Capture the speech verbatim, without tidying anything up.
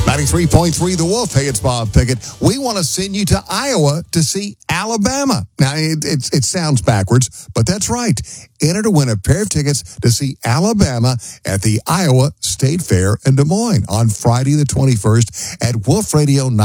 ninety-three point three The Wolf. Hey, it's Bob Pickett. We want to send you to Iowa to see Alabama. Now, it, it, it sounds backwards, but that's right. Enter to win a pair of tickets to see Alabama at the Iowa State Fair in Des Moines on Friday the twenty-first at Wolf Radio